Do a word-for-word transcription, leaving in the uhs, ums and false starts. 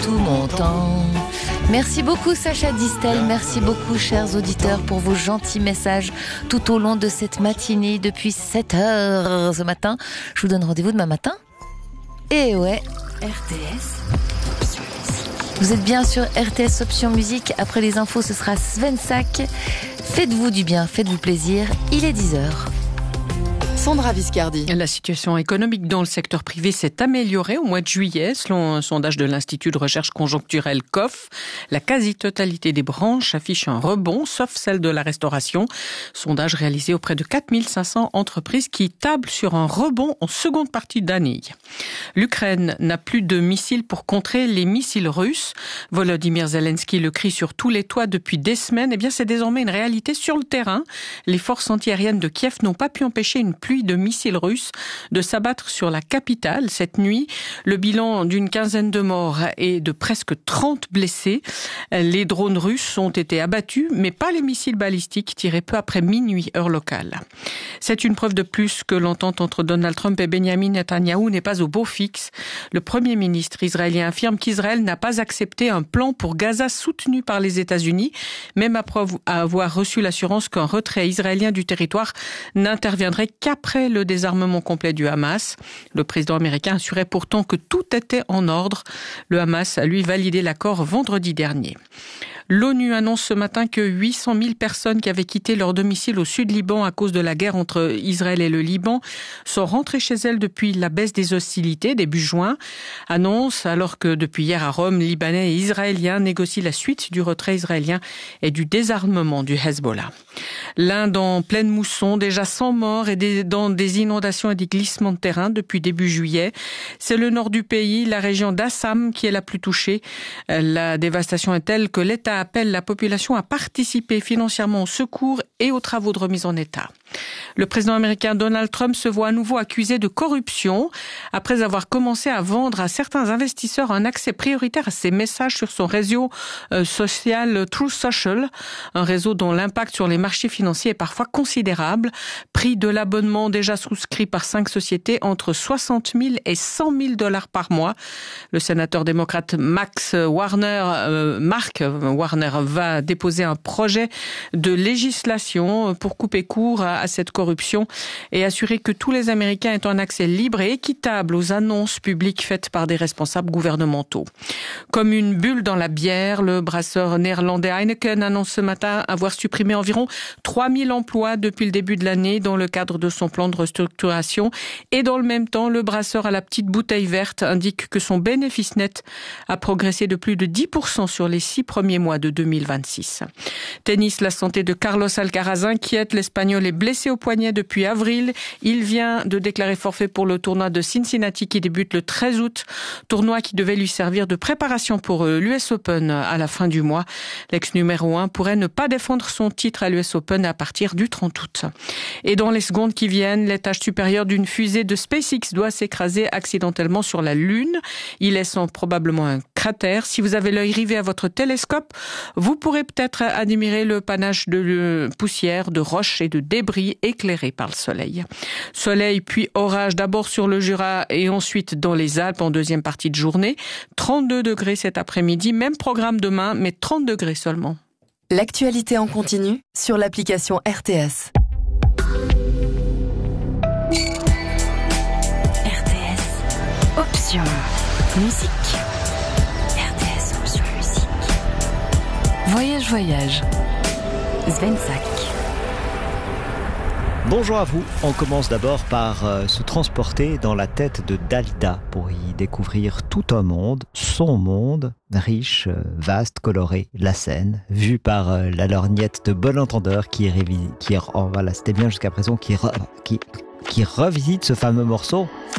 tout mon temps. Merci beaucoup Sacha Distel, merci beaucoup chers auditeurs pour vos gentils messages tout au long de cette matinée depuis sept heures ce matin. Je vous donne rendez-vous demain matin. Et ouais, R T S Option Musique. Vous êtes bien sur R T S Option Musique. Après les infos, ce sera Sven Sack. Faites-vous du bien, faites-vous plaisir. Il est dix heures. Sandra Viscardi. La situation économique dans le secteur privé s'est améliorée au mois de juillet. Selon un sondage de l'Institut de recherche conjoncturelle C O F, la quasi-totalité des branches affiche un rebond, sauf celle de la restauration. Sondage réalisé auprès de quatre mille cinq cents entreprises qui tablent sur un rebond en seconde partie d'année. L'Ukraine n'a plus de missiles pour contrer les missiles russes. Volodymyr Zelensky le crie sur tous les toits depuis des semaines. Eh bien, c'est désormais une réalité sur le terrain. Les forces antiaériennes de Kiev n'ont pas pu empêcher une pluie de missiles russes de s'abattre sur la capitale cette nuit. Le bilan d'une quinzaine de morts et de presque trente blessés. Les drones russes ont été abattus, mais pas les missiles balistiques tirés peu après minuit, heure locale. C'est une preuve de plus que l'entente entre Donald Trump et Benjamin Netanyahou n'est pas au beau fixe. Le Premier ministre israélien affirme qu'Israël n'a pas accepté un plan pour Gaza soutenu par les États-Unis, même après avoir reçu l'assurance qu'un retrait israélien du territoire n'interviendrait qu'après le désarmement complet du Hamas. Le président américain assurait pourtant que tout était en ordre. Le Hamas a lui validé l'accord vendredi dernier. L'ONU annonce ce matin que huit cent mille personnes qui avaient quitté leur domicile au sud Liban à cause de la guerre entre Israël et le Liban sont rentrées chez elles depuis la baisse des hostilités début juin. Annonce alors que depuis hier à Rome, Libanais et Israéliens négocient la suite du retrait israélien et du désarmement du Hezbollah. L'Inde en pleine mousson, déjà cent morts et des, dans des inondations et des glissements de terrain depuis début juillet. C'est le nord du pays, la région d'Assam qui est la plus touchée. La dévastation est telle que l'État appelle la population à participer financièrement au secours et aux travaux de remise en état. Le président américain Donald Trump se voit à nouveau accusé de corruption après avoir commencé à vendre à certains investisseurs un accès prioritaire à ses messages sur son réseau euh, social Truth Social, un réseau dont l'impact sur les marchés financiers est parfois considérable. Prix de l'abonnement déjà souscrit par cinq sociétés entre soixante mille et cent mille dollars par mois. Le sénateur démocrate Max Warner, euh, Mark Warner va déposer un projet de législation pour couper court à, à cette corruption et assurer que tous les Américains aient un accès libre et équitable aux annonces publiques faites par des responsables gouvernementaux. Comme une bulle dans la bière, le brasseur néerlandais Heineken annonce ce matin avoir supprimé environ trois mille emplois depuis le début de l'année dans le cadre de son plan de restructuration. Et dans le même temps, le brasseur à la petite bouteille verte indique que son bénéfice net a progressé de plus de dix pour cent sur les six premiers mois de deux mille vingt-six. Tennis, la santé de Carlos Alcaraz inquiète. L'Espagnol est blessé au poignet depuis avril. Il vient de déclarer forfait pour le tournoi de Cincinnati qui débute le treize août. Tournoi qui devait lui servir de préparation pour l'U S Open à la fin du mois. L'ex numéro un pourrait ne pas défendre son titre à l'U S Open à partir du trente août. Et dans les secondes qui viennent, l'étage supérieur d'une fusée de SpaceX doit s'écraser accidentellement sur la Lune. Il laisse probablement un cratère. Si vous avez l'œil rivé à votre télescope, vous pourrez peut-être admirer le panache de poussière, de roches et de débris éclairés par le soleil. Soleil puis orage d'abord sur le Jura et ensuite dans les Alpes en deuxième partie de journée. trente-deux degrés cet après-midi, même programme demain, mais trente degrés seulement. L'actualité en continu sur l'application R T S. R T S Option Musique. R T S Option Musique. Voyage, voyage. Sven Sack. Bonjour à vous, on commence d'abord par euh, se transporter dans la tête de Dalida pour y découvrir tout un monde, son monde, riche, euh, vaste, coloré, la Seine, vu par euh, la lorgnette de bon entendeur qui, révi- qui oh, voilà, c'était bien jusqu'à présent, qui, re- qui, qui revisite ce fameux morceau